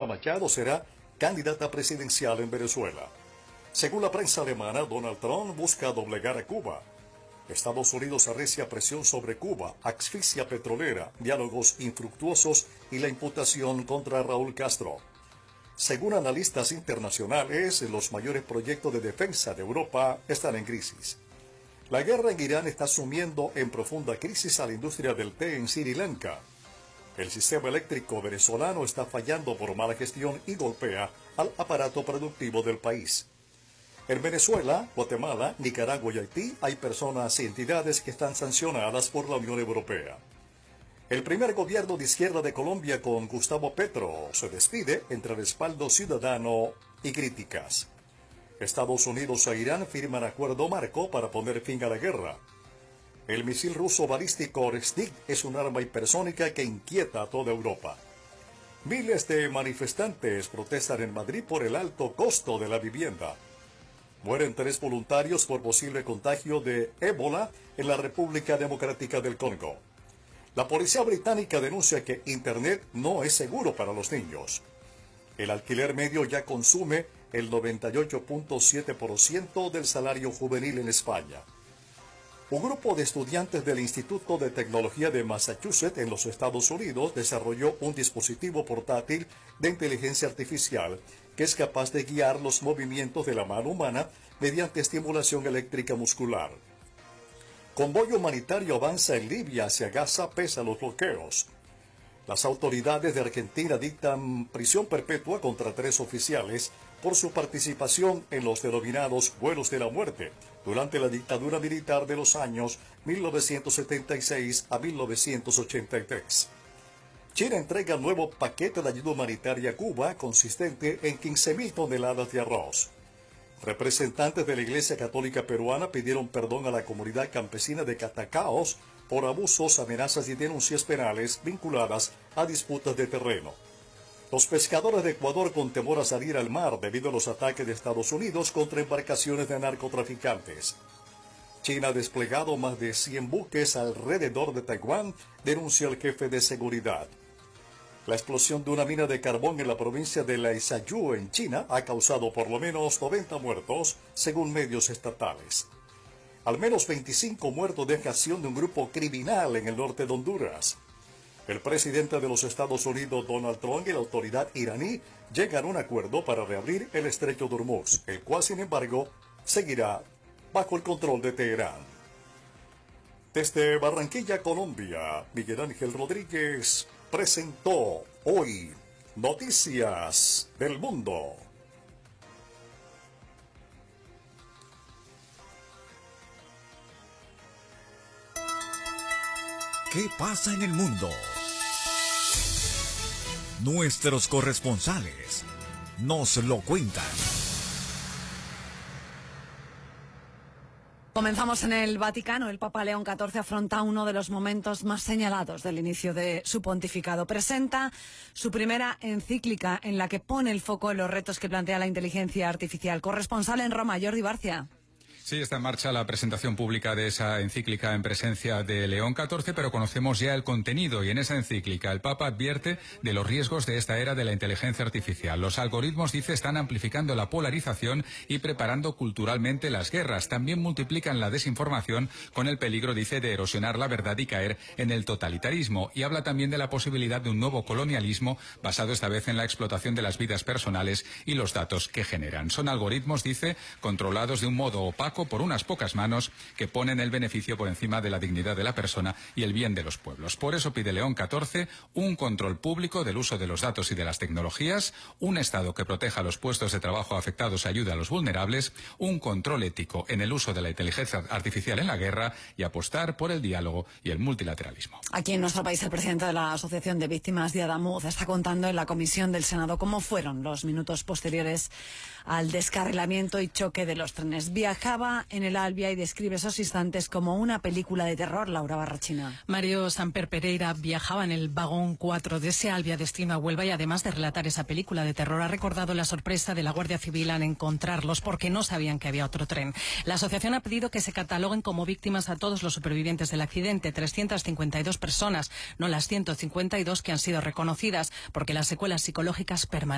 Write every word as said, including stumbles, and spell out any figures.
Machado será candidata presidencial en Venezuela. Según la prensa alemana, Donald Trump busca doblegar a Cuba. Estados Unidos arrecia presión sobre Cuba, asfixia petrolera, diálogos infructuosos y la imputación contra Raúl Castro. Según analistas internacionales, los mayores proyectos de defensa de Europa están en crisis. La guerra en Irán está sumiendo en profunda crisis a la industria del té en Sri Lanka. El sistema eléctrico venezolano está fallando por mala gestión y golpea al aparato productivo del país. En Venezuela, Guatemala, Nicaragua y Haití hay personas y entidades que están sancionadas por la Unión Europea. El primer gobierno de izquierda de Colombia con Gustavo Petro se despide entre respaldo ciudadano y críticas. Estados Unidos e Irán firman acuerdo marco para poner fin a la guerra. El misil ruso balístico Oresnik es un arma hipersónica que inquieta a toda Europa. Miles de manifestantes protestan en Madrid por el alto costo de la vivienda. Mueren tres voluntarios por posible contagio de ébola en la República Democrática del Congo. La policía británica denuncia que Internet no es seguro para los niños. El alquiler medio ya consume el noventa y ocho punto siete por ciento del salario juvenil en España. Un grupo de estudiantes del Instituto de Tecnología de Massachusetts en los Estados Unidos desarrolló un dispositivo portátil de inteligencia artificial que es capaz de guiar los movimientos de la mano humana mediante estimulación eléctrica muscular. Convoy humanitario avanza en Libia hacia Gaza pese a los bloqueos. Las autoridades de Argentina dictan prisión perpetua contra tres oficiales por su participación en los denominados vuelos de la muerte durante la dictadura militar de los años mil novecientos setenta y seis a mil novecientos ochenta y tres. China entrega un nuevo paquete de ayuda humanitaria a Cuba consistente en quince mil toneladas de arroz. Representantes de la Iglesia Católica Peruana pidieron perdón a la comunidad campesina de Catacaos por abusos, amenazas y denuncias penales vinculadas a disputas de terreno. Los pescadores de Ecuador con temor a salir al mar debido a los ataques de Estados Unidos contra embarcaciones de narcotraficantes. China ha desplegado más de cien buques alrededor de Taiwán, denuncia el jefe de seguridad. La explosión de una mina de carbón en la provincia de Laizhou, en China, ha causado por lo menos noventa muertos, según medios estatales. Al menos veinticinco muertos deja acción de un grupo criminal en el norte de Honduras. El presidente de los Estados Unidos, Donald Trump, y la autoridad iraní llegan a un acuerdo para reabrir el estrecho de Hormuz, el cual, sin embargo, seguirá bajo el control de Teherán. Desde Barranquilla, Colombia, Miguel Ángel Rodríguez presentó hoy Noticias del Mundo. ¿Qué pasa en el mundo? Nuestros corresponsales nos lo cuentan. Comenzamos en el Vaticano. El Papa León catorce afronta uno de los momentos más señalados del inicio de su pontificado. Presenta su primera encíclica en la que pone el foco en los retos que plantea la inteligencia artificial. Corresponsal en Roma, Jordi Barcia. Sí, está en marcha la presentación pública de esa encíclica en presencia de León catorce, pero conocemos ya el contenido y en esa encíclica el Papa advierte de los riesgos de esta era de la inteligencia artificial. Los algoritmos, dice, están amplificando la polarización y preparando culturalmente las guerras. También multiplican la desinformación con el peligro, dice, de erosionar la verdad y caer en el totalitarismo. Y habla también de la posibilidad de un nuevo colonialismo basado esta vez en la explotación de las vidas personales y los datos que generan. Son algoritmos, dice, controlados de un modo opaco por unas pocas manos que ponen el beneficio por encima de la dignidad de la persona y el bien de los pueblos. Por eso pide León catorce un control público del uso de los datos y de las tecnologías, un Estado que proteja los puestos de trabajo afectados y ayude a los vulnerables, un control ético en el uso de la inteligencia artificial en la guerra y apostar por el diálogo y el multilateralismo. Aquí en nuestro país el presidente de la Asociación de Víctimas de Adamuz está contando en la comisión del Senado cómo fueron los minutos posteriores al descarrilamiento y choque de los trenes. Viajaba en el Albia y describe esos instantes como una película de terror, Laura Barrachina. Mario Samper Pereira viajaba en el vagón cuatro de ese Albia destino a Huelva y además de relatar esa película de terror ha recordado la sorpresa de la Guardia Civil al encontrarlos porque no sabían que había otro tren. La asociación ha pedido que se cataloguen como víctimas a todos los supervivientes del accidente, trescientas cincuenta y dos personas, no las ciento cincuenta y dos que han sido reconocidas, porque las secuelas psicológicas permanecen.